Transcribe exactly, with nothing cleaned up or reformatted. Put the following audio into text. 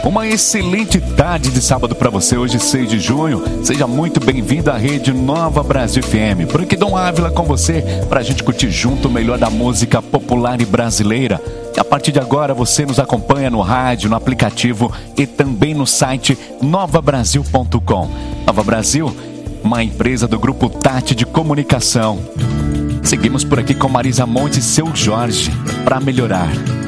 Uma excelente tarde de sábado para você, hoje seis de junho. Seja muito bem-vindo à Rede Nova Brasil F M. Por aqui Dom Ávila com você, para a gente curtir junto o melhor da música popular e brasileira. E a partir de agora você nos acompanha no rádio, no aplicativo e também no site nova brasil ponto com. Nova Brasil, uma empresa do Grupo Tati de Comunicação. Seguimos por aqui com Marisa Monte e Seu Jorge, para melhorar.